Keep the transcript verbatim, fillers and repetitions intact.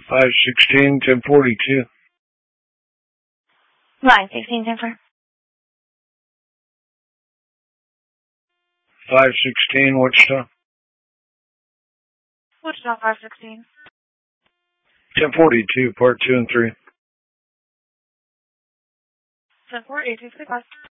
five sixteen, ten forty-two. Line sixteen, Denver. five sixteen, Wichita. Wichita five sixteen. ten forty-two, part two and three. ten four, eight two six five.